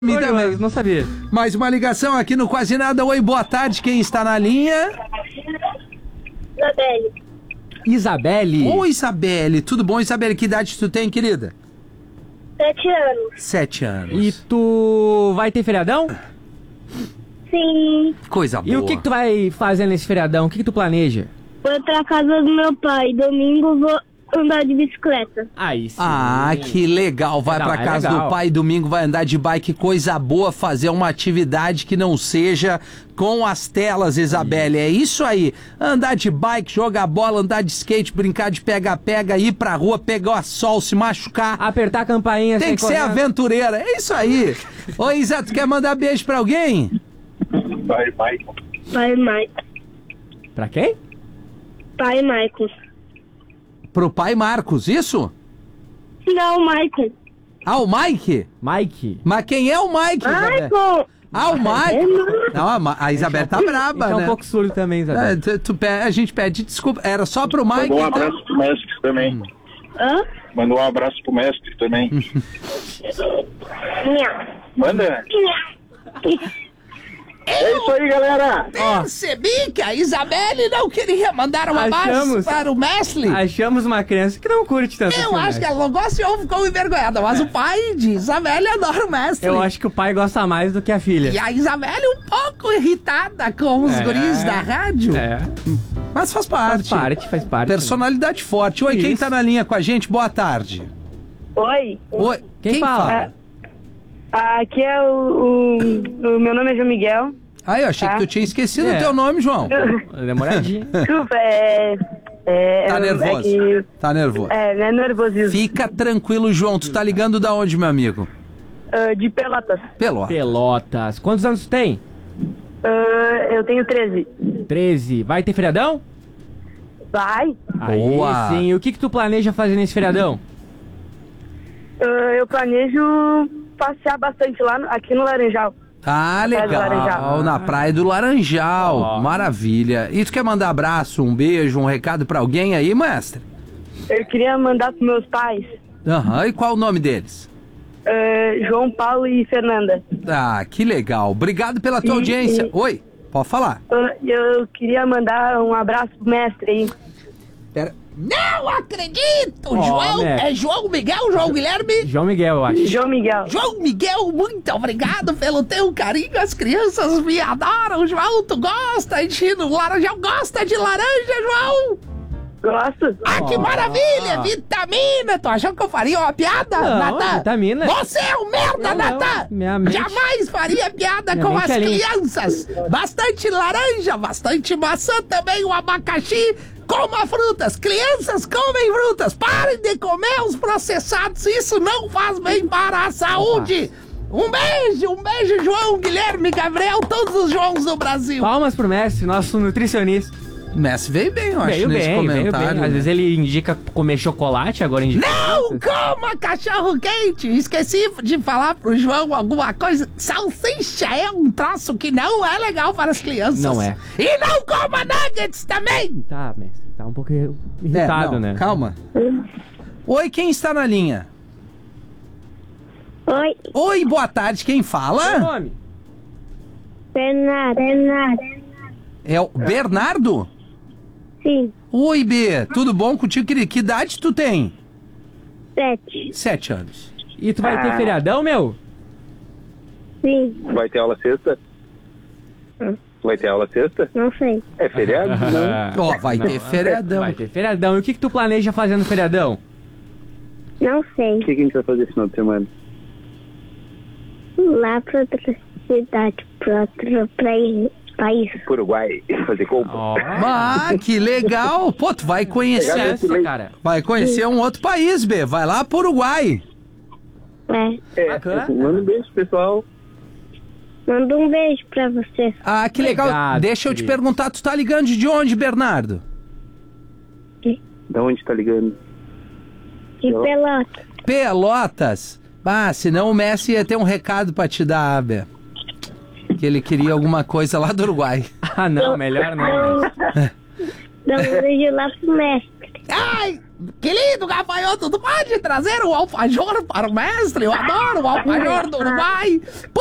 Também. Não sabia. Mais uma ligação aqui no Quase Nada. Oi, boa tarde. Quem está na linha? Isabelle. Oi, Isabelle. Tudo bom, Isabelle? Que idade tu tem, querida? 7 anos. 7 anos. E tu vai ter feriadão? Sim. Coisa boa. E o que tu vai fazer nesse feriadão? O que tu planeja? Vou pra casa do meu pai. Domingo vou andar de bicicleta. Aí sim. Ah, que legal. Vai pra casa do pai, domingo vai andar de bike. Coisa boa fazer uma atividade que não seja com as telas, Isabelle. É isso aí. Andar de bike, jogar bola, andar de skate, brincar de pega-pega, ir pra rua, pegar sol, se machucar. Apertar a campainha. Tem que ser aventureira. É isso aí. Oi, Isa, tu quer mandar beijo pra alguém? Pai Michael. Pra quem? Pai Michael. Pro pai Marcos, isso? Não, Michael. Ah, o Mike? Mike. Mas quem é o Mike, Isabelle? Michael. Ah, o Mike. Não, a Isabelle tá braba, É um né? pouco surdo também, Isabelle. A gente pede desculpa. Era só pro Mike. Mandou um abraço pro mestre também. Hã? Mandou um abraço pro mestre também. Minha. Manda. É isso aí, galera. Percebi que a Isabelle não queria mandar um abraço Achamos. para o mestre. Achamos uma criança que não curte tanto Eu assim, acho que né? ela não gosta e ouve ficou envergonhada, mas o pai de Isabelle adora o mestre. Eu acho que o pai gosta mais do que a filha. E a Isabelle um pouco irritada com os guris da rádio. É, Mas faz parte. faz parte. Personalidade forte. Oi, quem Isso. tá na linha com a gente? Boa tarde. Oi. Oi. Quem fala? Aqui é o meu nome é João Miguel. Ah, eu achei que tu tinha esquecido o É. teu nome, João. Demoradinho. Desculpa, Tá nervoso. Tá nervoso. não é nervosismo. Fica tranquilo, João. Tu tá ligando da onde, meu amigo? De Pelotas. Pelota. Pelotas. Quantos anos tu tem? Eu tenho 13. 13. Vai ter feriadão? Vai. Boa. Aí sim. E o que tu planeja fazer nesse feriadão? Eu planejo passear bastante lá aqui no Laranjal. Ah, Praia do legal. Laranjal. Na Praia do Laranjal. Ó. Maravilha. E tu quer mandar abraço, um beijo, um recado pra alguém aí, mestre? Eu queria mandar pros meus pais, Aham. E qual o nome deles? João Paulo e Fernanda. Ah, que legal. Obrigado pela tua audiência. Oi, pode falar. Eu queria mandar um abraço pro mestre aí. Pera. Não acredito! Ó, João, mestre. é João Miguel, João Guilherme? João Miguel, eu acho. João Miguel. João Miguel, muito obrigado pelo teu carinho. As crianças me adoram, João. Tu gosta de ir no Laranjal? Gosta de laranja, João? Gosto. Ah, que maravilha! Vitamina! Tu achou que eu faria uma piada, Não, Natan? vitamina. Você é um merda, Não, Natan! minha mente- Jamais faria piada Minha com mente as é limpa. crianças! Bastante laranja, bastante maçã também, o abacaxi. Coma frutas! Crianças comem frutas! Parem de comer os processados! Isso não faz bem para a saúde! Um beijo, João, Guilherme, Gabriel, todos os Joãos do Brasil! Palmas pro mestre, nosso nutricionista. O Messi veio bem, eu acho, Veio nesse bem, veio comentário. bem. Às vezes ele indica comer chocolate, agora indica... Não coma cachorro quente! Esqueci de falar pro João alguma coisa. Salsicha é um troço que não é legal para as crianças. Não é. E não coma nuggets também! Tá, mestre, tá um pouco irritado, não, né? Calma. Oi, quem está na linha? Oi, Oi, boa tarde, quem Qual fala? nome? Bernardo. É o Bernardo? Sim, Oi, B, tudo bom contigo, querido? Que idade tu tem? 7. 7 anos. E tu vai ter feriadão, meu? Sim, Vai ter aula sexta? Vai ter aula sexta? não sei. É feriado? Não. Ó, vai ter feriadão. Vai ter feriadão. E o que tu planeja fazer no feriadão? Não sei. O que a gente vai fazer esse final de semana? Lá pra outra cidade, pra outro país. Pro Uruguai, fazer compra. Ó, Ah, que legal. Pô, tu vai conhecer. chance, cara. Vai conhecer um outro país, B. Vai lá pro Uruguai. Bacana. Manda um beijo, pessoal. Manda um beijo pra você. Ah, que legal. Obrigado, Deixa eu te querido. perguntar, tu tá ligando de onde, Bernardo? Da onde tá ligando? De Pelotas. Pelotas. Ah, senão o Messi ia ter um recado pra te dar, Abel. Que ele queria alguma coisa lá do Uruguai. Ah, não, melhor não. Dá um beijo lá pro mestre. Ai, Querido gafanhoto, tu pode trazer o alfajor para o mestre? Eu adoro o alfajor do Uruguai.